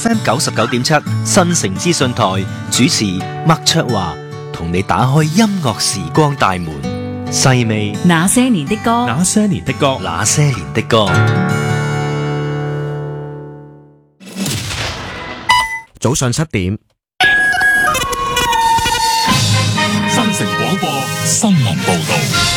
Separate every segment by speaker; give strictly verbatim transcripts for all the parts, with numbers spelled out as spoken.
Speaker 1: F M 九十九點七新城資訊台主持麥卓華，同你打開音樂時光大門，細味
Speaker 2: 那些年的歌，
Speaker 3: 那些年的歌，
Speaker 1: 那些年的歌。
Speaker 3: 早上七點，
Speaker 4: 新城廣播新聞報道。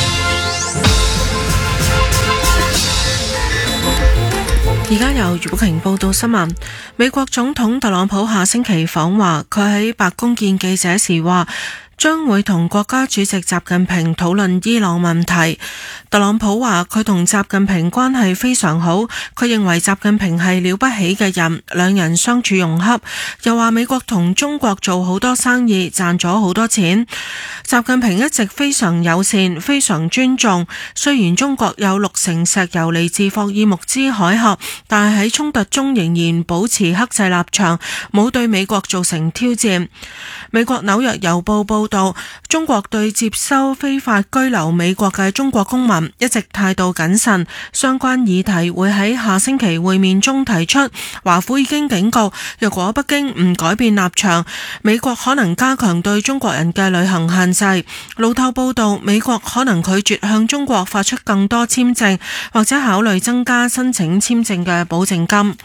Speaker 5: 而家由余寶瓊報道新聞。美國總統特朗普下星期訪華，佢喺白宮見記者時話，將會同國家主席習近平討論伊朗問題。特朗普話佢同習近平關係非常好，佢認為習近平係了不起嘅人，兩人相處融洽。又話美國同中國做好多生意，賺咗好多錢。習近平一直非常友善，非常尊重。雖然中國有六成石油嚟自霍爾木茲海峽，但係喺衝突中仍然保持克制立場，冇對美國造成挑戰。美國紐約郵報報道，中國對接收非法居留美國嘅中國公民一直態度謹慎，相關議題會喺下星期會面中提出。華府已經警告，若果北京唔改變立場，美國可能加強對中國人嘅旅行限制。路透報道，美國可能拒絕向中國發出更多簽證，或者考慮增加申請簽證嘅保證金。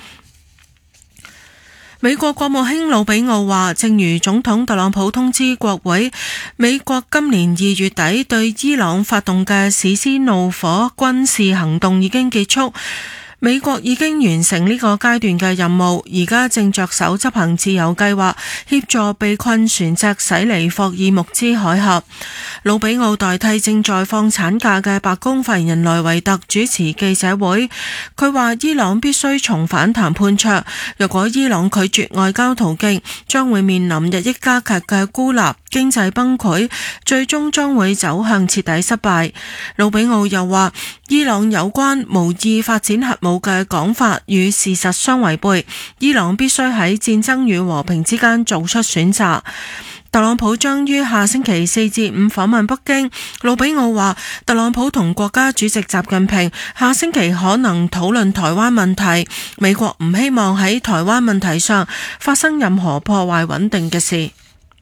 Speaker 5: 美國國務卿魯比奧話，正如總統特朗普通知國會，美國今年二月底對伊朗發動嘅史詩怒火軍事行動已經結束。美國已經完成呢個階段嘅任務，而家正着手執行自由計劃，協助被困船隻駛離霍爾木茲海峽。魯比奧代替正在放產假嘅白宮發言人萊維特主持記者會，佢話伊朗必須重返談判桌，若果伊朗拒絕外交途徑，將會面臨日益加劇嘅孤立、經濟崩潰，最終將會走向徹底失敗。魯比奧又話，伊朗有關無意發展核武嘅講法與事實相違背，伊朗必須喺戰爭與和平之間做出選擇。特朗普將於下星期四至五訪問北京。魯比奧話，特朗普同國家主席習近平下星期可能討論台灣問題，美國唔希望喺台灣問題上發生任何破壞穩定嘅事。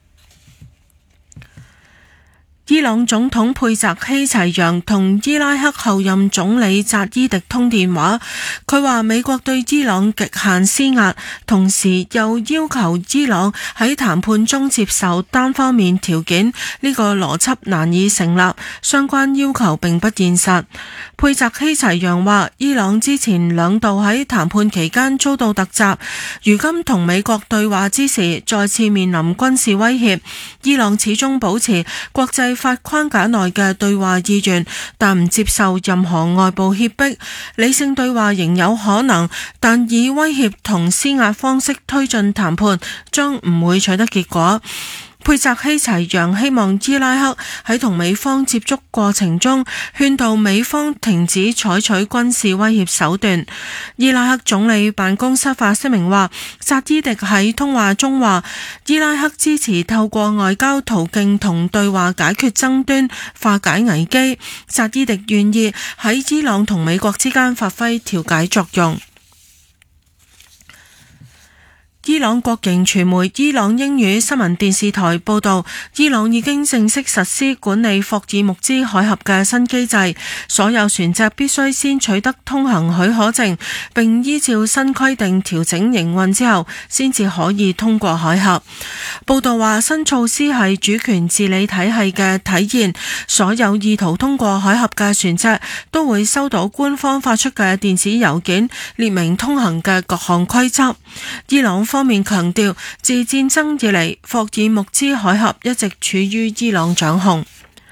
Speaker 5: 伊朗總統佩澤希齊揚同伊拉克後任總理扎伊迪通電話，佢話美國對伊朗極限施壓，同時又要求伊朗喺談判中接受單方面條件，呢個邏輯難以成立，相關要求並不現實。佩澤希齊揚話，伊朗之前兩度喺談判期間遭到突襲，如今同美國對話之時再次面臨軍事威脅，伊朗始終保持國際法框架內嘅對話意願，但唔接受任何外部脅迫。理性對話仍有可能，但以威脅同施壓方式推進談判將唔會取得結果。佩澤希齊揚希望伊拉克喺同美方接觸過程中勸導美方停止採取軍事威脅手段。伊拉克總理辦公室發聲明話，扎伊迪喺通話中話，伊拉克支持透過外交途徑同對話解決爭端、化解危機。扎伊迪願意喺伊朗同美國之間發揮調解作用。伊朗國營傳媒伊朗英語新聞電視台報道，伊朗已經正式實施管理霍爾木茲海峽嘅新機制，所有船隻必須先取得通行許可證，並依照新規定調整營運之後，先至可以通過海峽。報道話，新措施係主權治理體系嘅體現，所有意圖通過海峽嘅船隻都會收到官方發出嘅電子郵件，列明通行嘅各項規則。伊朗方面強調，自戰爭以嚟，霍爾木茲海峽一直處於伊朗掌控。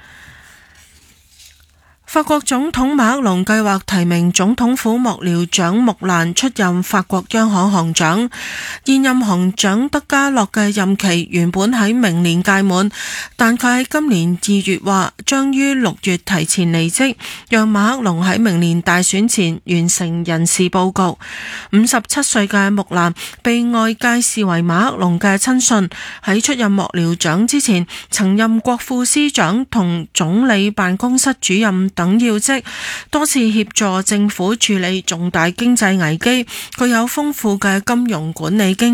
Speaker 5: 法國總統馬克龍計劃提名總統府幕僚長穆蘭出任法國央行行長。現任行長德加洛嘅任期原本喺明年屆滿，但佢喺今年二月話將於六月提前離職，讓馬克龍喺明年大選前完成人事佈局。五十七歲嘅穆蘭被外界視為馬克龍嘅親信，喺出任幕僚長之前，曾任國副司長同總理辦公室主任等要職，多次協助政府處理重大經濟危機，具有豐富嘅金融管理經驗。